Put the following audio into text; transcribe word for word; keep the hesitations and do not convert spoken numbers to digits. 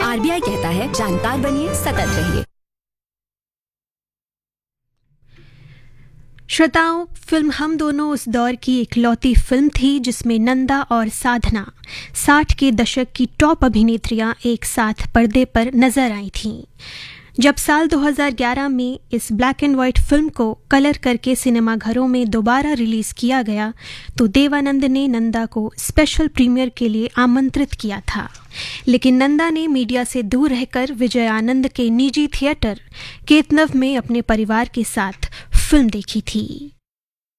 RBI कहता है, जानकार बनिए, सतर्क रहिए। श्रोताओं, फिल्म हम दोनों उस दौर की इकलौती फिल्म थी जिसमें नंदा और साधना साठ के दशक की टॉप अभिनेत्रियां एक साथ पर्दे पर नजर आई थीं। जब साल दो हज़ार ग्यारह में इस ब्लैक एंड वाइट फिल्म को कलर करके सिनेमाघरों में दोबारा रिलीज किया गया तो देवानंद ने नंदा को स्पेशल प्रीमियर के लिए आमंत्रित किया था, लेकिन नंदा ने मीडिया से दूर रहकर विजय आनंद के निजी थिएटर केतनव में अपने परिवार के साथ फिल्म देखी थी।